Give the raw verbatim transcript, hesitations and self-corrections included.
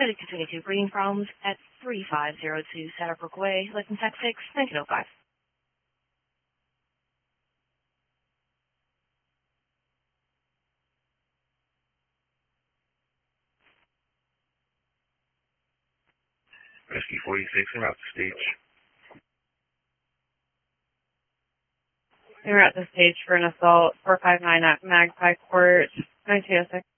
Ready to continue to breeding problems at three five zero two Saddlebrook Way, Licensed Tech six, nineteen oh five. Rescue forty-six, en route to stage. En route to stage for an assault, four five nine at Magpie Court, nine two oh six.